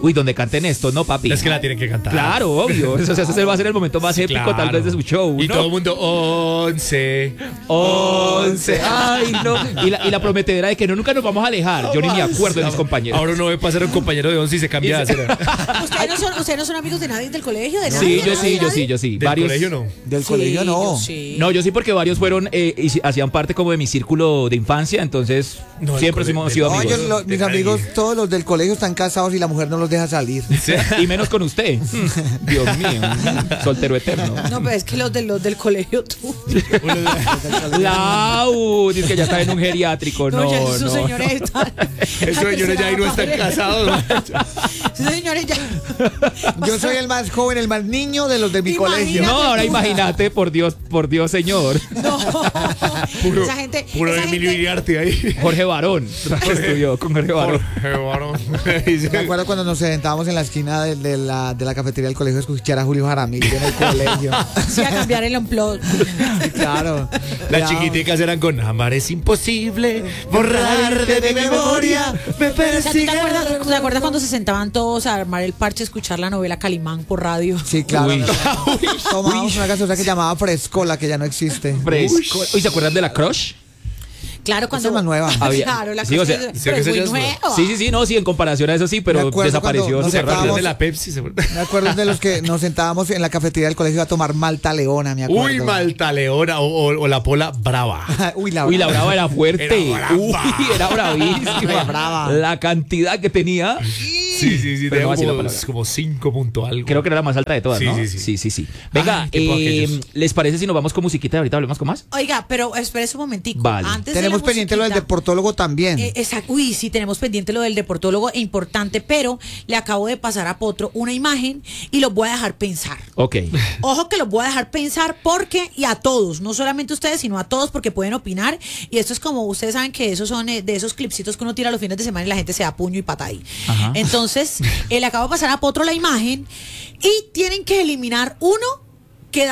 Uy, donde canten esto, ¿no, papi? Es que la tienen que cantar. Claro, obvio. Eso, ese va a ser el momento más épico Claro. tal vez de su show, Y ¿no? todo el mundo, 11. 11. Ay, no. Y la prometedera de que no, nunca nos vamos a alejar. Yo ni me acuerdo de mis compañeros. Ahora uno ve pasar a un compañero de 11 y se cambia de acera. ¿Ustedes no son amigos de nadie del colegio? ¿De Sí, nadie? yo sí. Del Varios. colegio no. Del colegio no. No, yo sí, porque varios fueron y hacían parte como de mi círculo de infancia, entonces No, siempre del hemos sido No, amigos. mis amigos, todos los del colegio están casados y la mujer no los deja salir. Y menos con usted. Dios mío, soltero eterno. No, pero es que los del colegio tú. Lau, dice que ya está en un geriátrico. No, ya no. esos señores están. Esos señores ya ahí no están casados. Esos señores ya. Yo soy el más joven, el más niño de los de mi Imagínate. colegio. No, ahora imagínate, por Dios, señor. No. Puro, Esa gente. puro esa Emilio gente- Iriarte ahí. Jorge Barón. Estudió con Jorge Barón. Me acuerdo cuando nos sentábamos en la esquina de la cafetería del colegio a escuchar a Julio Jaramillo en el colegio. Sí, a cambiar el unplug. Claro. Las chiquiticas eran con amar es imposible, borrar de mi memoria, me O sea, ¿tú persigue. te acuerdas cuando se sentaban todos a armar el parche a escuchar la novela Calimán por radio? Sí, claro. Uy. Tomábamos una gaseosa que llamaba Frescola, que ya no existe. Fresco. Uy, ¿se acuerdan de la Crush? Claro, cuando. Esa es más nueva. Había- Claro, la sí, cosa o sea, es, sí, pero que es esa muy ya es nueva. Sí, no, sí, en comparación a eso sí, Me pero acuerdo desapareció cuando súper nos rápido. de la Pepsi. Me acuerdo de los que nos sentábamos en la cafetería del colegio a tomar Malta Leona, me acuerdo. Uy, Malta Leona o la Pola Brava. Uy, la Uy, la brava era fuerte. Era brava. Uy, era bravísima. Era brava. La cantidad que tenía. Sí, Pero no va a tenía decir la como, palabra. como 5 punto algo. Creo que era la más alta de todas, Sí, ¿no? sí. sí. Venga, Ay, tipo aquellos. ¿les parece si nos vamos con musiquita y ahorita hablemos con más? Oiga, pero espérese un momentico. Vale. Antes de Tenemos la pendiente lo del musiquita, deportólogo también. Exacto. Uy, sí, tenemos pendiente lo del deportólogo, importante, pero le acabo de pasar a Potro una imagen y los voy a dejar pensar. Ok. Ojo que los voy a dejar pensar porque, y a todos, no solamente a ustedes, sino a todos porque pueden opinar. Y esto es como, ustedes saben que esos son de esos clipsitos que uno tira los fines de semana y la gente se da puño y pata ahí. Ajá. Entonces, le acabo de pasar a Potro la imagen y tienen que eliminar uno